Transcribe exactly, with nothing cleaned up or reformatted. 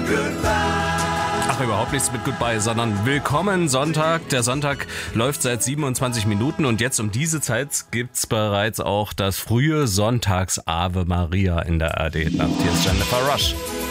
Ach, überhaupt nichts mit Goodbye, sondern Willkommen Sonntag. Der Sonntag läuft seit siebenundzwanzig Minuten und jetzt um diese Zeit gibt's bereits auch das frühe Sonntags-Ave Maria in der A R D-Nacht. Hier ist Jennifer Rush.